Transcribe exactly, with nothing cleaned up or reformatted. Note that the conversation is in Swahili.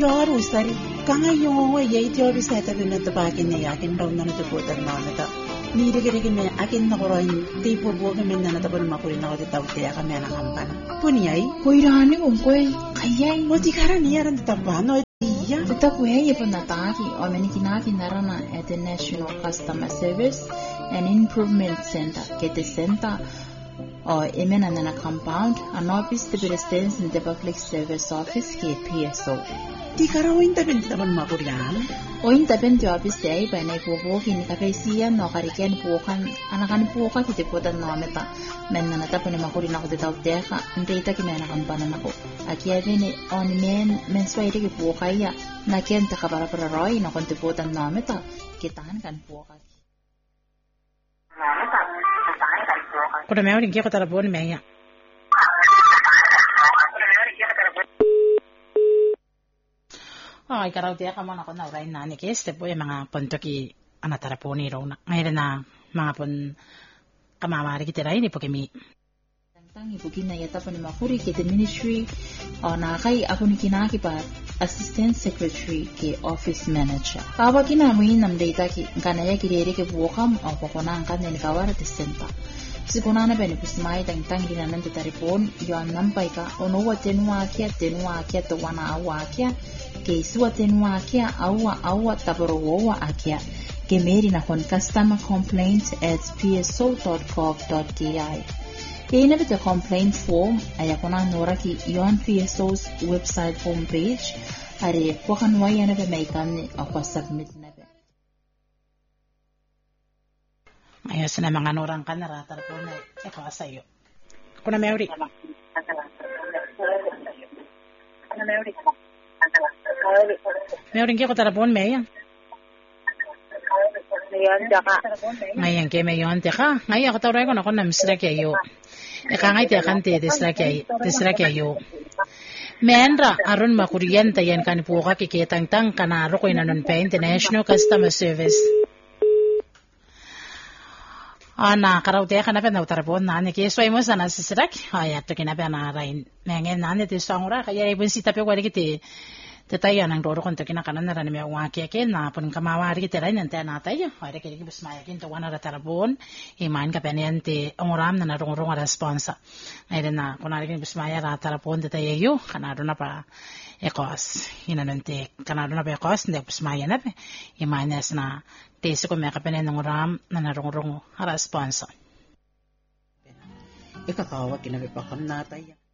Iraru sari kanga yo ye itiori seta na tabakin na yakin daw na natuputan na nata. Nirigirigin na akin na koroin tipo buo kami na natabon makulin ako di tawag kaya kami na kampana. Puniyay? Kuirani kung koy kayay. O di karaniyaran tatabano. Iya. Ito ko hey po nataki o manikinaki narana at the National Customer Service and Improvement Center, Kete Center, o imena na compound, an office to be residence in the Public Service Office, K P S O. Di karawin tabi taban makuryan? O intaben ti office di ay ba na ipupukin ni kapesiyan no kariken pukan, anakan puka kiti putan no ameta, men na natapo ni makurin ako di tawag deka, hindi ita kimena kampanan ako. Aki ay ni on men menswaite ki pukaya, na kenta ka para para roy no kontiputan no ameta, kitahan kan puka. Kuna meron kaya ko talabon meya. Ay karaw tiya ka man ako na uray na ni Keste po yung mga punto ki anataraponi raw na. Ngayon na mga pun kamamari kitiray ni po kimi. Tang ibu kina yata po ni makuri ki the ministry o na kay ako ni kinaki pa assistant secretary ke office manager. Kawa kina mo inam data ki kanaya kirere ke buokam o kokonang kan ni kawara te senta. Sikuna na beni kusmai tang tang dina nan te taripon yo nampay ka ono wa tenua kia tenua kia to wana awa kia ke suwa tenua kia awa awa taboro wa akia ke meri na kon customer complaints at p s o dot gov dot k i. Kaya na bita complaint form ay ako na nora ki yon P S O's website homepage ari wakan waya na ba may kami ako submit na ba. Ayos na mga norang ka na ratar po na ikaw sa'yo. Kuna Mary. Mary kaya ko tarapon Maya. Ngayon kaya mayon teka. Ngayon ako tawag ko na ako na misra kayo. Ika ngay tekan te desra kayo. Desra kayo. Menra aron makuryenta yan kan po ka kikitang-tang kanaro ko inanon pa International Customer Service. Ana karaute ka na pa na utarapon na ni kesway mo sa nasisirak. Ay ato kinapa na rain. Nengen na ni tisangura kaya ibon si tapyo kwali kiti. Tatayan ang roro kung kinakanan na rin may uwakiyakin na pun kamawari kiti rin nante natay. Ay kaya kibus mayakin to wana ratarapon. Imain ka pa niyan ti umuram na narong-rong responsa. Ay rin na kunari kibus maya ratarapon tatayayo. Kanaro na pa ekos. Hinanunti kanaro na pa ekos. Hindi kibus maya na pa. Imain na Tesi ko may kapanin ng ram na narong-rong responsa. Ikakawa kinabipakam natay.